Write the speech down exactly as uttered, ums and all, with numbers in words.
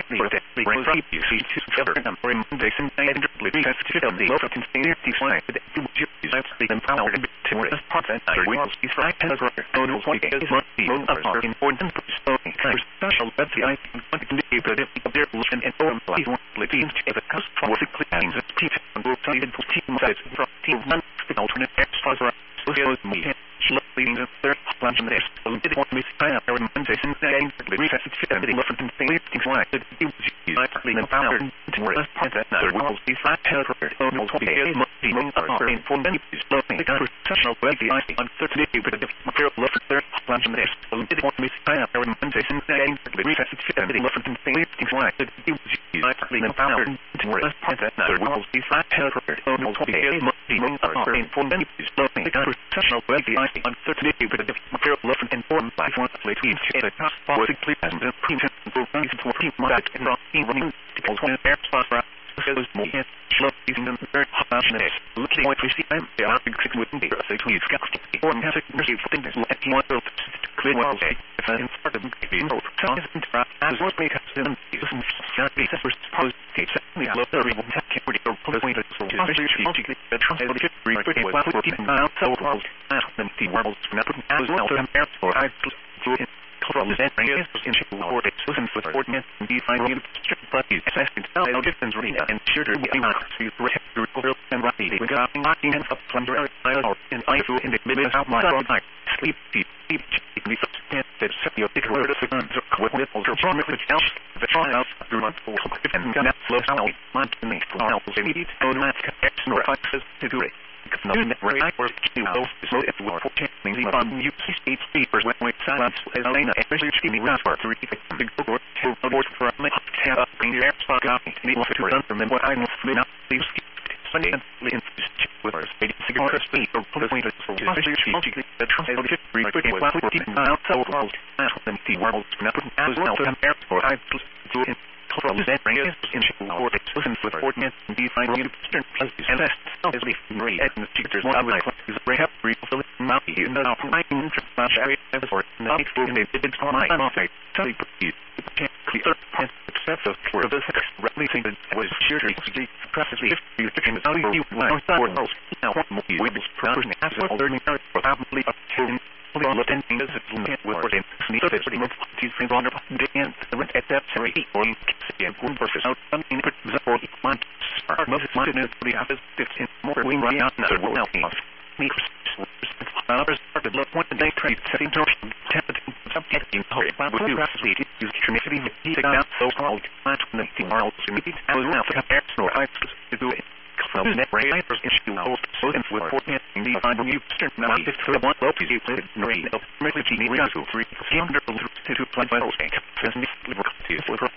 for the brain from you see to cover them for inundation and really sensitive of the local container design that you use as the empowered to rest part that I will be right as a total point is not the own of our important so special that the I want to do but if there was an enormous liability to the cost for the cleanings of people and will tell you to team size from team one the alternate extras are so me leading the third plunge in this so did want me to try out our implementation and the reset and the left and thing things like that you use I partly the power to work as part that another will be flat head or no to be a multi-month are in for many slowing the professional way the I on thirty but the material left third plunge in this so did want me to try out our implementation and the reset and the left and thing things like that you use I partly the power to work as part that another will be flat head or no to be a multi-month are in for many slowing the professional way the I on thirty but the material left and form by one plate to the cost politically and the pretense for these to team that and rock running because when air spot goes more slow using them very passionate looking at the time they are big six with the say to you got to or have to receive things like you want to clear well say if I start to be no sounds interact as what make us in using certainly the first post it's certainly a lot of people that can really go pull away the so logically the translate the history but it was put in out so well as the world never as well to compare for I to it cultural is in or it's listen for ordinance and define the but it's assessed how different really and sure we are to recover and right we got knocking and up from the or in I feel in the middle of my life sleep deep deep we substance that set your big word of the guns with it or from it else the trials through month for and that flows out month in the trials we need to know that connection or access to do it no right or you know so if we are things on you see papers when we silence as Elena especially she me last part to read the big book to avoid for me have up in the air spot got me to to run from what I know not these Sunday and with our state cigarette speed or put away the so especially she logically the translate the history but it was put in out so world as them the world not as well to compare for I do in cultural is in or it's listen for ordinance and define the eastern places and that's as we read and the teachers one of my classes they have refill it not in the nine interest area or not for in the big my office so you can't clear excessive for the rightly think that was sure to see processing you can tell you now now what we will person as well learning probably up to all of them things that will work in so that's pretty much these things on the end at that sorry or and one versus out in put the for month are most money in the office fifteen more we run out another will help us me others started look one day trade setting torsion subjecting hurry but we rapidly use trinity take out so called plant the world to meet as well to compare or I to do it so net writers issue so in for fourteen the find new start now if the one low you put green of merely genie to three hundred to two point five